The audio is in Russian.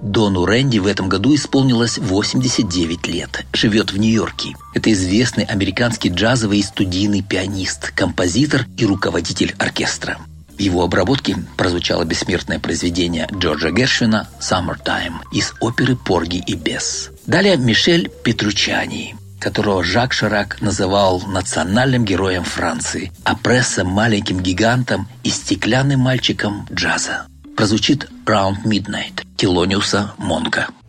Дону Рэнди в этом году исполнилось 89 лет. Живет в Нью-Йорке. Это известный американский джазовый и студийный пианист, композитор и руководитель оркестра. В его обработке прозвучало бессмертное произведение Джорджа Гершвина «Summertime» из оперы «Порги и бесс». Далее Мишель Петруччиани, которого Жак Ширак называл национальным героем Франции, а пресса маленьким гигантом и стеклянным мальчиком джаза. Прозвучит «Round Midnight» Тhelониуса Монка.